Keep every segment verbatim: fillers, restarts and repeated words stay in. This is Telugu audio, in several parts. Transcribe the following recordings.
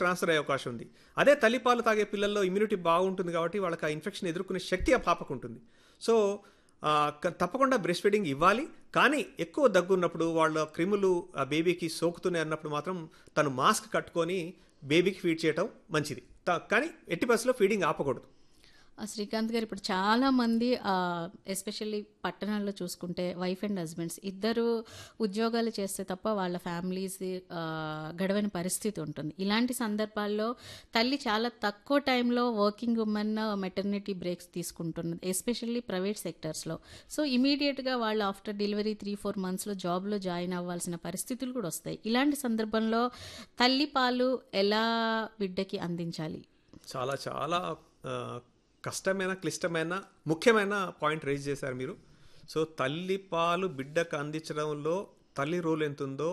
ట్రాన్స్ఫర్ అయ్యే అవకాశం ఉంది. అదే తల్లిపాలు తాగే పిల్లల్లో ఇమ్యూనిటీ బాగుంటుంది కాబట్టి వాళ్ళకి ఆ ఇన్ఫెక్షన్ ఎదుర్కొనే శక్తి ఆ పాపకు ఉంటుంది. సో తప్పకుండా బ్రెస్ట్ ఫీడింగ్ ఇవ్వాలి. కానీ ఎక్కువ దగ్గు ఉన్నప్పుడు వాళ్ళ క్రిములు ఆ బేబీకి సోకుతున్నాయి అన్నప్పుడు మాత్రం తను మాస్క్ కట్టుకొని బేబీకి ఫీడ్ చేయటం మంచిది. కానీ ఎట్టి పరిస్థితుల్లో ఫీడింగ్ ఆపకూడదు. శ్రీకాంత్ గారు, ఇప్పుడు చాలామంది ఎస్పెషల్లీ పట్టణాల్లో చూసుకుంటే వైఫ్ అండ్ హస్బెండ్స్ ఇద్దరు ఉద్యోగాలు చేస్తే తప్ప వాళ్ళ ఫ్యామిలీస్ గడవని పరిస్థితి ఉంటుంది. ఇలాంటి సందర్భాల్లో తల్లి చాలా తక్కువ టైంలో వర్కింగ్ ఉమెన్ మెటర్నిటీ బ్రేక్స్ తీసుకుంటున్నది, ఎస్పెషల్లీ ప్రైవేట్ సెక్టర్స్లో. సో ఇమీడియట్గా వాళ్ళు ఆఫ్టర్ డెలివరీ త్రీ ఫోర్ మంత్స్లో జాబ్లో జాయిన్ అవ్వాల్సిన పరిస్థితులు కూడా వస్తాయి. ఇలాంటి సందర్భంలో తల్లి పాలు ఎలా బిడ్డకి అందించాలి? చాలా చాలా కష్టమైన, క్లిష్టమైన, ముఖ్యమైన పాయింట్ రైజ్ చేశారు మీరు. సో తల్లి పాలు బిడ్డకు అందించడంలో తల్లి రోల్ ఎంత ఉందో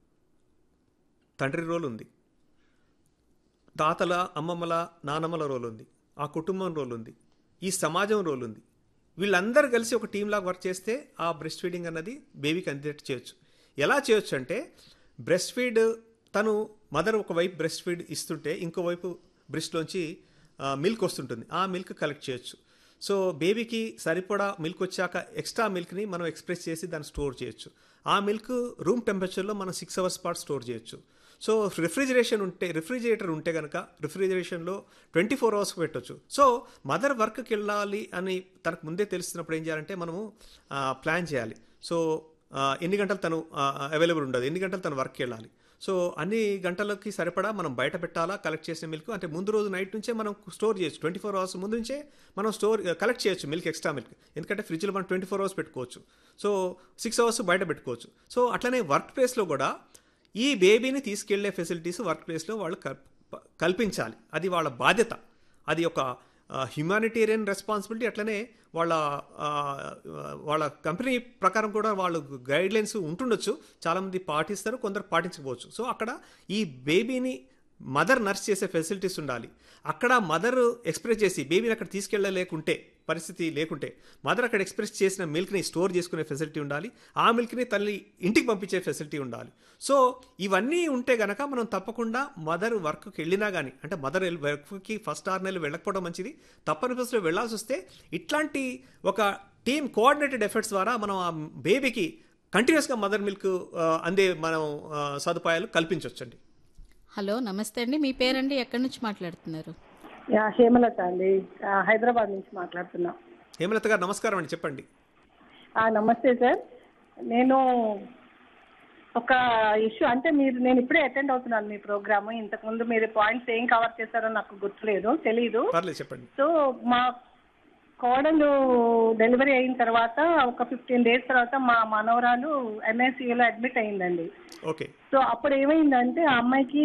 తండ్రి రోల్ ఉంది, తాతల అమ్మమ్మల నానమ్మల రోల్ ఉంది, ఆ కుటుంబం రోల్ ఉంది, ఈ సమాజం రోల్ ఉంది. వీళ్ళందరూ కలిసి ఒక టీం లాగా వర్క్ చేస్తే ఆ బ్రెస్ట్ ఫీడింగ్ అన్నది బేబీకి అందేట్టు చేయొచ్చు. ఎలా చేయొచ్చు అంటే బ్రెస్ట్ ఫీడ్ తను మదర్ ఒకవైపు బ్రెస్ట్ ఫీడ్ ఇస్తుంటే ఇంకోవైపు బ్రెస్ట్లోంచి మిల్క్ వస్తుంటుంది, ఆ మిల్క్ కలెక్ట్ చేయొచ్చు. సో బేబీకి సరిపడా మిల్క్ వచ్చాక ఎక్స్ట్రా మిల్క్ని మనం ఎక్స్ప్రెస్ చేసి దాన్ని స్టోర్ చేయొచ్చు. ఆ మిల్క్ రూమ్ టెంపరేచర్లో మనం సిక్స్ అవర్స్ పాటు స్టోర్ చేయొచ్చు. సో రిఫ్రిజిరేషన్ ఉంటే రిఫ్రిజిరేటర్ ఉంటే కనుక రిఫ్రిజిరేషన్లో ట్వంటీ ఫోర్ అవర్స్కి పెట్టవచ్చు. సో మదర్ వర్క్కి వెళ్ళాలి అని తనకు ముందే తెలుస్తున్నప్పుడు ఏం చేయాలంటే మనము ప్లాన్ చేయాలి. సో ఎన్ని గంటలు తను అవైలబుల్ ఉండదు, ఎన్ని గంటలు తను వర్క్కి వెళ్ళాలి. సో అన్ని గంటలకి సరిపడా మనం బయట పెట్టాలా కలెక్ట్ చేసిన మిల్క్. అంటే ముందు రోజు నైట్ నుంచే మనం స్టోర్ చేయొచ్చు, ట్వంటీ ఫోర్ అవర్స్ ముందు నుంచే మనం స్టోర్ కలెక్ట్ చేయొచ్చు మిల్క్, ఎక్స్ట్రా మిల్క్. ఎందుకంటే ఫ్రిడ్జ్లో మనం ట్వంటీ ఫోర్ అవర్స్ పెట్టుకోవచ్చు, సో సిక్స్ అవర్స్ బయట పెట్టుకోవచ్చు. సో అట్లనే వర్క్ ప్లేస్లో కూడా ఈ బేబీని తీసుకెళ్లే ఫెసిలిటీస్ వర్క్ ప్లేస్లో వాళ్ళు కల్పించాలి. అది వాళ్ళ బాధ్యత, అది ఒక హ్యుమానిటేరియన్ రెస్పాన్సిబిలిటీ. అట్లనే వాళ్ళ వాళ్ళ కంపెనీ ప్రకారం కూడా వాళ్ళు గైడ్లైన్స్ ఉంటుండొచ్చు, చాలామంది పాటిస్తారు, కొందరు పాటించకపోవచ్చు. సో అక్కడ ఈ బేబీని మదర్ నర్స్ చేసే ఫెసిలిటీస్ ఉండాలి. అక్కడ మదర్ ఎక్స్ప్రెస్ చేసి బేబీని అక్కడ తీసుకెళ్ళలేకుంటే పరిస్థితి లేకుంటే మదర్ అక్కడ ఎక్స్ప్రెస్ చేసిన మిల్క్ని స్టోర్ చేసుకునే ఫెసిలిటీ ఉండాలి, ఆ మిల్క్ని తల్లి ఇంటికి పంపించే ఫెసిలిటీ ఉండాలి. సో ఇవన్నీ ఉంటే గనక మనం తప్పకుండా మదర్ వర్క్కి వెళ్ళినా కానీ, అంటే మదర్ వర్క్కి ఫస్ట్ ఆరు నెలలు వెళ్ళకపోవడం మంచిది, తప్పని పరిస్థితిలో వెళ్ళాల్సి వస్తే ఇట్లాంటి ఒక టీమ్ కోఆర్డినేటెడ్ ఎఫర్ట్స్ ద్వారా మనం ఆ బేబీకి కంటిన్యూస్గా మదర్ మిల్క్ అందే మనం సదుపాయాలు కల్పించవచ్చండి. హలో, నమస్తే అండి. మీ పేరండి, ఎక్కడి నుంచి మాట్లాడుతున్నారు? హేమలత అండి, హైదరాబాద్ నుంచి మాట్లాడుతున్నా. హేమలత గారు నమస్కారం అండి, చెప్పండి. నమస్తే సార్. నేను ఒక ఇష్యూ అంటే మీరు నేను ఇప్పుడే అటెండ్ అవుతున్నాను మీ ప్రోగ్రామ్. ఇంతకుముందు మీరు పాయింట్స్ ఏం కవర్ చేశారో నాకు గుర్తులేదు, తెలీదు. చెప్పండి. సో మా కోడలు డెలివరీ అయిన తర్వాత ఒక ఫిఫ్టీన్ డేస్ తర్వాత మా మనవరాలు ఎంఐసియూలో అడ్మిట్ అయిందండి. ఓకే. సో అప్పుడు ఏమైందంటే ఆ అమ్మాయికి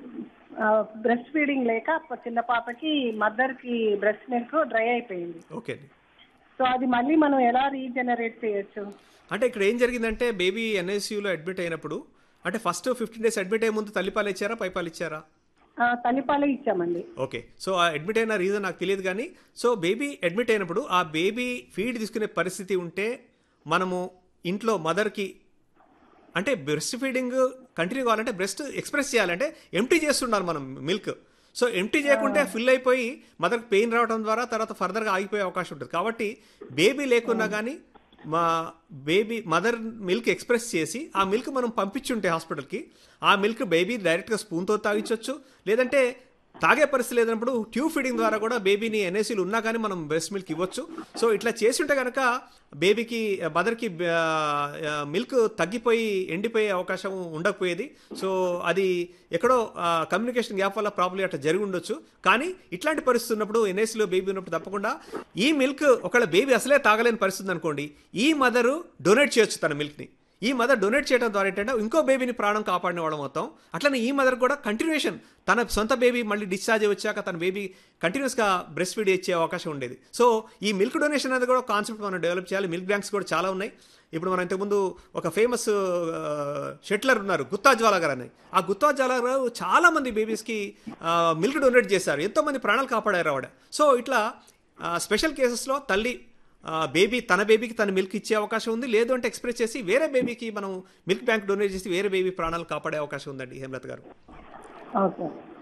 బ్రెస్ట్ ఫీడింగ్ లేక చిన్న పాపకి మదర్కి బ్రెస్ట్ మిల్క్ డ్రై అయిపోయింది. ఓకే. సో అది మళ్ళీ మనం ఎలా రీజనరేట్ చేయొచ్చు? అంటే ఇక్కడ ఏం జరిగిందంటే బేబీ ఎన్ఐసియూలో అడ్మిట్ అయినప్పుడు అంటే ఫస్ట్ ఫిఫ్టీన్ డేస్ అడ్మిట్ అయ్యే ముందు తల్లిపాలు ఇచ్చారా, పైపాలు ఇచ్చారా? తల్లిపాలే ఇచ్చామండి. ఓకే. సో ఆ అడ్మిట్ అయిన రీజన్ నాకు తెలియదు కానీ, సో బేబీ అడ్మిట్ అయినప్పుడు ఆ బేబీ ఫీడ్ తీసుకునే పరిస్థితి ఉంటే మనము ఇంట్లో మదర్కి అంటే బ్రెస్ట్ ఫీడింగ్ కంటిన్యూ కావాలంటే బ్రెస్ట్ ఎక్స్ప్రెస్ చేయాలంటే ఎంటీ చేస్తుండాలి మనం మిల్క్. సో ఎంటీ చేయకుంటే ఫిల్ అయిపోయి మదర్కి పెయిన్ రావడం ద్వారా తర్వాత ఫర్దర్గా ఆగిపోయే అవకాశం ఉంటుంది. కాబట్టి బేబీ లేకున్నా కానీ మా బేబీ మదర్ మిల్క్ ఎక్స్ప్రెస్ చేసి ఆ మిల్క్ మనం పంపించుంటే హాస్పిటల్కి, ఆ మిల్క్ బేబీ డైరెక్ట్గా స్పూన్తో తాగించవచ్చు, లేదంటే తాగే పరిస్థితి లేదన్నప్పుడు ట్యూబ్ ఫీడింగ్ ద్వారా కూడా బేబీని ఎన్ఏసీలు ఉన్నా కానీ మనం బ్రెస్ట్ మిల్క్ ఇవ్వచ్చు. సో ఇట్లా చేసి ఉంటే కనుక బేబీకి మదర్కి మిల్క్ తగ్గిపోయి ఎండిపోయే అవకాశం ఉండకపోయేది. సో అది ఎక్కడో కమ్యూనికేషన్ గ్యాప్ వల్ల ప్రాబ్లీ అట్లా జరిగి ఉండొచ్చు. కానీ ఇట్లాంటి పరిస్థితి ఉన్నప్పుడు ఎన్ఏసీలో బేబీ ఉన్నప్పుడు తప్పకుండా ఈ మిల్క్ ఒకవేళ బేబీ అసలే తాగలేని పరిస్థితి అనుకోండి, ఈ మదరు డొనేట్ చేయొచ్చు తన మిల్క్ని. ఈ మదర్ డొనేట్ చేయడం ద్వారా ఏంటంటే ఇంకో బేబీని ప్రాణం కాపాడిన వాడు మొత్తం. అట్లనే ఈ మదర్ కూడా కంటిన్యూషన్ తన సొంత బేబీ మళ్ళీ డిశ్చార్జ్ వచ్చాక తన బేబీ కంటిన్యూస్గా బ్రెస్ట్ ఫీడ్ ఇచ్చే అవకాశం ఉండేది. సో ఈ మిల్క్ డొనేషన్ అనేది కూడా కాన్సెప్ట్ మనం డెవలప్ చేయాలి. మిల్క్ బ్యాంక్స్ కూడా చాలా ఉన్నాయి. ఇప్పుడు మనం ఇంతకుముందు ఒక ఫేమస్ షెట్లర్ ఉన్నారు గుత్తాజ్వాలా గారు అని. ఆ గుత్తాజ్వాలా గారు చాలామంది బేబీస్కి మిల్క్ డొనేట్ చేశారు, ఎంతోమంది ప్రాణాలు కాపాడారు ఆవిడ. సో ఇట్లా స్పెషల్ కేసెస్లో తల్లి బేబీ తన బేబీకి తన మిల్క్ ఇచ్చే అవకాశం ఉంది, లేదు అంటే ఎక్స్ప్రెస్ చేసి వేరే బేబీకి మనం మిల్క్ బ్యాంక్ డొనేట్ చేసి వేరే బేబీ ప్రాణాలు కాపాడే అవకాశం ఉందండి హేమలత గారు. ఓకే.